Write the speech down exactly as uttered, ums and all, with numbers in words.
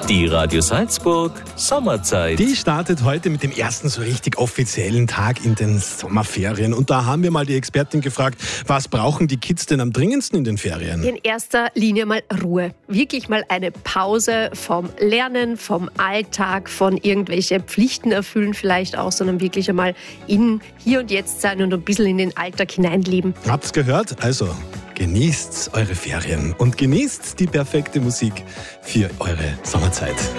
Die Radio Salzburg Sommerzeit. Die startet heute mit dem ersten so richtig offiziellen Tag in den Sommerferien. Und da haben wir mal die Expertin gefragt, was brauchen die Kids denn am dringendsten in den Ferien? In erster Linie mal Ruhe. Wirklich mal eine Pause vom Lernen, vom Alltag, von irgendwelche Pflichten erfüllen vielleicht auch, sondern wirklich einmal in Hier und Jetzt sein und ein bisschen in den Alltag hineinleben. Habt's gehört? Also genießt eure Ferien und genießt die perfekte Musik für eure Sommerzeit.